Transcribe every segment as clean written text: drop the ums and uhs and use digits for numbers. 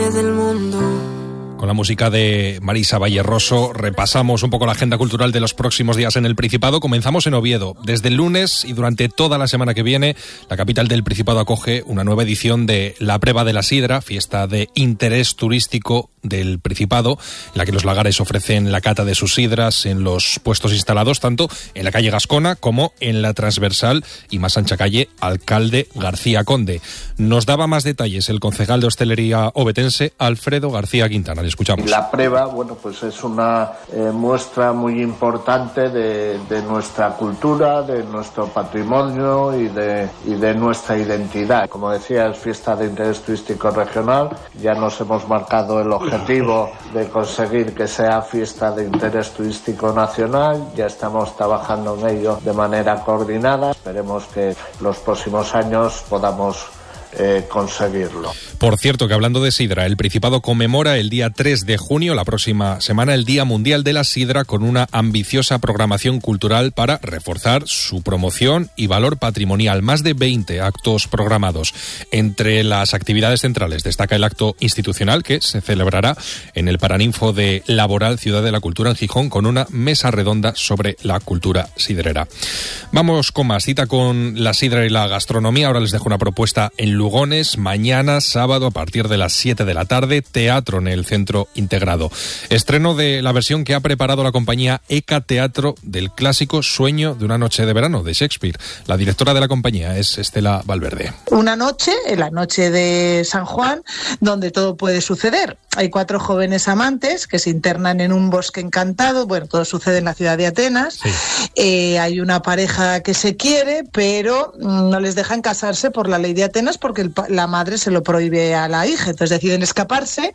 irme del mundo. Con la música de Marisa Valleroso repasamos un poco la agenda cultural de los próximos días en el Principado. Comenzamos en Oviedo. Desde el lunes y durante toda la semana que viene, la capital del Principado acoge una nueva edición de La Preba de la Sidra, fiesta de interés turístico del Principado, en la que los lagares ofrecen la cata de sus sidras en los puestos instalados tanto en la calle Gascona como en la transversal y más ancha calle Alcalde García Conde. Nos daba más detalles el concejal de hostelería ovetense, Alfredo García Quintana. Le escuchamos. La prueba, bueno, pues es una muestra muy importante de nuestra cultura, de nuestro patrimonio y de nuestra identidad. Como decía, es fiesta de interés turístico regional. Ya nos hemos marcado el objetivo de conseguir que sea fiesta de interés turístico nacional. Ya estamos trabajando en ello de manera coordinada. Esperemos que los próximos años podamos conseguirlo. Por cierto, que hablando de sidra, el Principado conmemora el día 3 de junio, la próxima semana, el Día Mundial de la Sidra, con una ambiciosa programación cultural para reforzar su promoción y valor patrimonial. Más de 20 actos programados. Entre las actividades centrales destaca el acto institucional que se celebrará en el Paraninfo de Laboral Ciudad de la Cultura en Gijón, con una mesa redonda sobre la cultura sidrera. Vamos con más, cita con la sidra y la gastronomía. Ahora les dejo una propuesta en Lugones, mañana sábado a partir de las 7 de la tarde, teatro en el Centro Integrado. Estreno de la versión que ha preparado la compañía ECA Teatro del clásico Sueño de una noche de verano de Shakespeare. La directora de la compañía es Estela Valverde. Una noche, en la noche de San Juan, donde todo puede suceder. Hay 4 jóvenes amantes que se internan en un bosque encantado. Bueno, todo sucede en la ciudad de Atenas. Sí. Hay una pareja que se quiere, pero no les dejan casarse por la ley de Atenas porque la madre se lo prohíbe a la hija. Entonces deciden escaparse.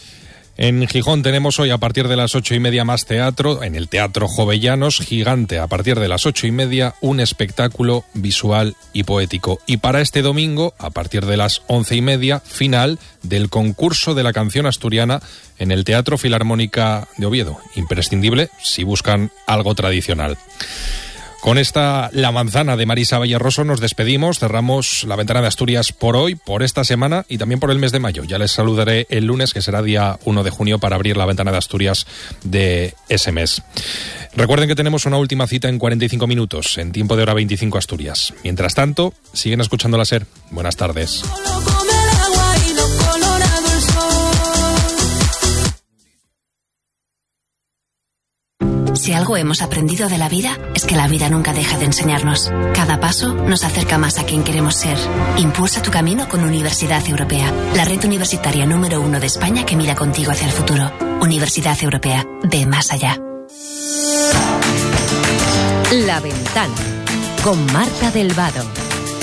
En Gijón tenemos hoy a partir de las 8:30 más teatro, en el Teatro Jovellanos, Gigante, a partir de las 8:30, un espectáculo visual y poético. Y para este domingo, a partir de las 11:30, final del concurso de la canción asturiana en el Teatro Filarmónica de Oviedo. Imprescindible si buscan algo tradicional. Con esta La Manzana de Marisa Valleroso nos despedimos, cerramos la ventana de Asturias por hoy, por esta semana y también por el mes de mayo. Ya les saludaré el lunes, que será día 1 de junio, para abrir la ventana de Asturias de ese mes. Recuerden que tenemos una última cita en 45 minutos, en tiempo de hora 25 Asturias. Mientras tanto, siguen escuchando la SER. Buenas tardes. Si algo hemos aprendido de la vida, es que la vida nunca deja de enseñarnos. Cada paso nos acerca más a quien queremos ser. Impulsa tu camino con Universidad Europea, la red universitaria número 1 de España que mira contigo hacia el futuro. Universidad Europea, ve más allá. La Ventana, con Marta del Vado.